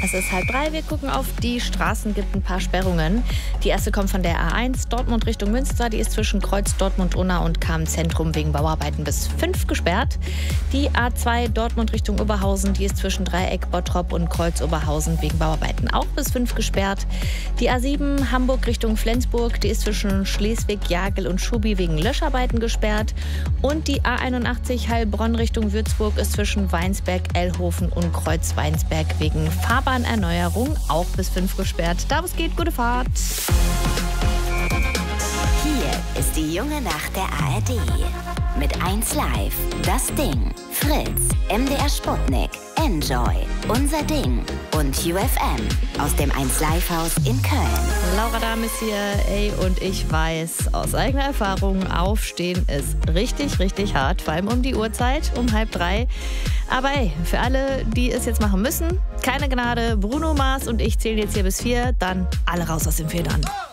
Es ist 2:30, wir gucken auf die Straßen, gibt ein paar Sperrungen. Die erste kommt von der A1 Dortmund Richtung Münster, die ist zwischen Kreuz Dortmund-Unna und Cham-Zentrum wegen Bauarbeiten bis 5 gesperrt. Die A2 Dortmund Richtung Oberhausen, die ist zwischen Dreieck Bottrop und Kreuz Oberhausen wegen Bauarbeiten auch bis 5 gesperrt. Die A7 Hamburg Richtung Flensburg, die ist zwischen Schleswig, Jagel und Schubi wegen Löscharbeiten gesperrt. Und die A81 Heilbronn Richtung Würzburg ist zwischen Weinsberg, Ellhofen und Kreuz Weinsberg wegen Fahrbahnerneuerung auch bis 5 gesperrt. Da wo es geht, gute Fahrt. Hier ist die junge Nacht der ARD. Mit 1 Live, Das Ding, Fritz, MDR Sputnik, Enjoy, Unser Ding und UFM aus dem 1 Live Haus in Köln. Laura Dahm ist hier, und ich weiß aus eigener Erfahrung, aufstehen ist richtig, richtig hart, vor allem um die Uhrzeit, um 2:30. Aber für alle, die es jetzt machen müssen, keine Gnade. Bruno Mars und ich zählen jetzt hier bis 4, dann alle raus aus den Federn.